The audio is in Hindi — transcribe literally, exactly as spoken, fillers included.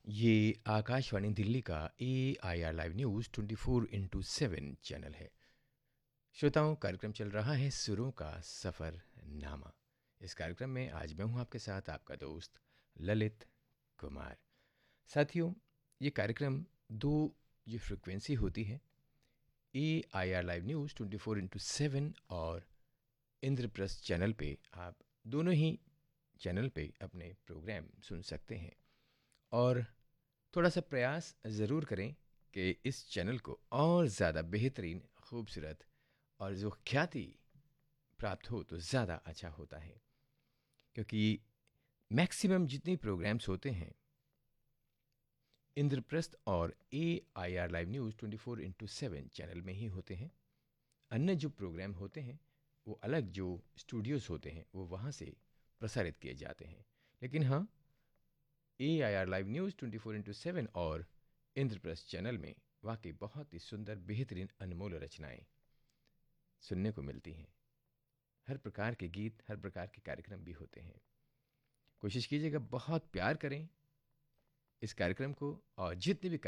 ये आकाशवाणी दिल्ली का ए I R live news twenty four into seven channel है। श्रोताओं, कार्यक्रम चल रहा है सुरों का सफ़र नामा। इस कार्यक्रम में आज मैं हूं आपके साथ आपका दोस्त ललित कुमार। साथियों, ये कार्यक्रम दो ये फ्रिक्वेंसी होती है, ए I R live news twenty four into seven और इंद्रप्रस्थ चैनल पे आप दोनों ही चैनल पे अपने प्रोग्राम सुन सकते हैं। और थोड़ा सा प्रयास ज़रूर करें कि इस चैनल को और ज़्यादा बेहतरीन, खूबसूरत और जो ख्याति प्राप्त हो तो ज़्यादा अच्छा होता है, क्योंकि मैक्सिमम जितने प्रोग्राम्स होते हैं इंद्रप्रस्थ और ए I R live news twenty four into seven channel में ही होते हैं। अन्य जो प्रोग्राम होते हैं वो अलग जो स्टूडियोज़ होते हैं वो वहाँ से प्रसारित किए जाते हैं। लेकिन हाँ, ए I R live news twenty four into seven और इंद्रप्रस्थ चैनल में वाकई बहुत ही सुंदर, बेहतरीन, अनमोल रचनाएं सुनने को मिलती हैं। हर प्रकार के गीत, हर प्रकार के कार्यक्रम भी होते हैं। कोशिश कीजिएगा, बहुत प्यार करें इस कार्यक्रम को, और जितने भी